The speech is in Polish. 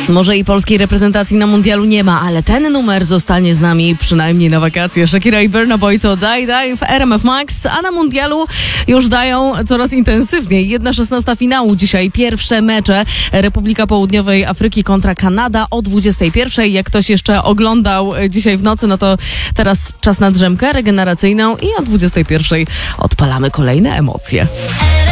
Może i polskiej reprezentacji na mundialu nie ma, ale ten numer zostanie z nami przynajmniej na wakacje. Shakira i Burna Boy to Die Die w RMF Max, a na mundialu już dają coraz intensywniej. 1/16 finału dzisiaj. Pierwsze mecze Republika Południowej Afryki kontra Kanada o 21:00. Jak ktoś jeszcze oglądał dzisiaj w nocy, no to teraz czas na drzemkę regeneracyjną i o 21:00 odpalamy kolejne emocje.